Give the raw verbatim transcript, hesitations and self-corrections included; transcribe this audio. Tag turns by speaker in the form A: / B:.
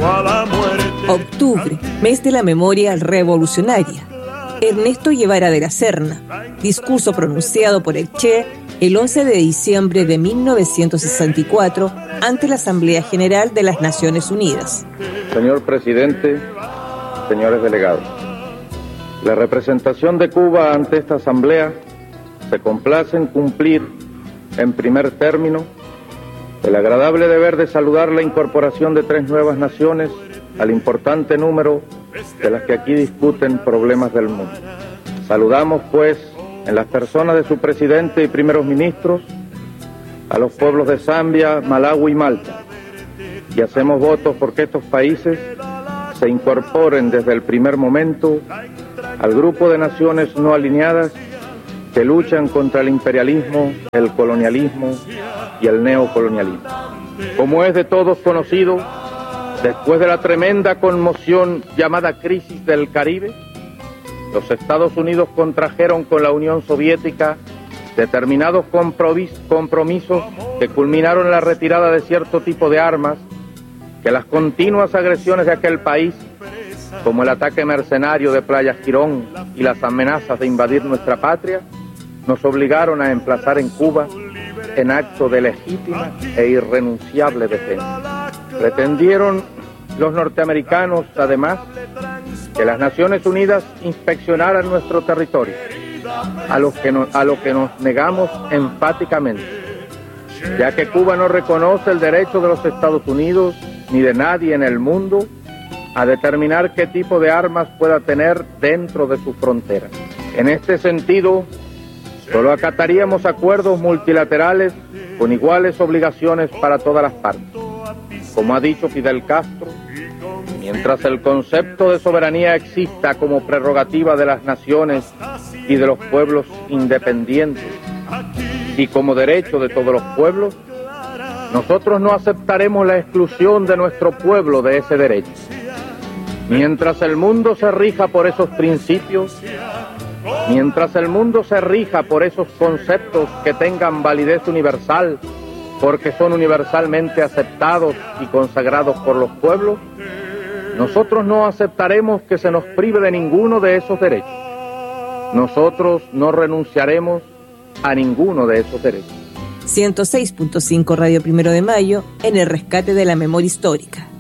A: Octubre, mes de la memoria revolucionaria. Ernesto Guevara de la Serna, discurso pronunciado por el Che el once de diciembre de mil novecientos sesenta y cuatro ante la Asamblea General de las Naciones Unidas.
B: Señor presidente, señores delegados, la representación de Cuba ante esta Asamblea se complace en cumplir, en primer término, el agradable deber de saludar la incorporación de tres nuevas naciones al importante número de las que aquí discuten problemas del mundo. Saludamos, pues, en las personas de su presidente y primeros ministros, a los pueblos de Zambia, Malawi y Malta, y hacemos votos porque estos países se incorporen desde el primer momento al grupo de naciones no alineadas que luchan contra el imperialismo, el colonialismo y el neocolonialismo. Como es de todos conocido, después de la tremenda conmoción llamada crisis del Caribe, los Estados Unidos contrajeron con la Unión Soviética determinados compromisos que culminaron en la retirada de cierto tipo de armas que las continuas agresiones de aquel país, como el ataque mercenario de Playa Girón y las amenazas de invadir nuestra patria, nos obligaron a emplazar en Cuba en acto de legítima e irrenunciable defensa. Pretendieron los norteamericanos, además, que las Naciones Unidas inspeccionaran nuestro territorio, a lo que nos, a lo que nos negamos enfáticamente, ya que Cuba no reconoce el derecho de los Estados Unidos ni de nadie en el mundo a determinar qué tipo de armas pueda tener dentro de sus fronteras. En este sentido, solo acataríamos acuerdos multilaterales con iguales obligaciones para todas las partes. Como ha dicho Fidel Castro, mientras el concepto de soberanía exista como prerrogativa de las naciones y de los pueblos independientes y como derecho de todos los pueblos, nosotros no aceptaremos la exclusión de nuestro pueblo de ese derecho. Mientras el mundo se rija por esos principios, mientras el mundo se rija por esos conceptos que tengan validez universal, porque son universalmente aceptados y consagrados por los pueblos, nosotros no aceptaremos que se nos prive de ninguno de esos derechos. Nosotros no renunciaremos a ninguno de esos derechos.
A: ciento seis punto cinco Radio Primero de Mayo, en el rescate de la memoria histórica.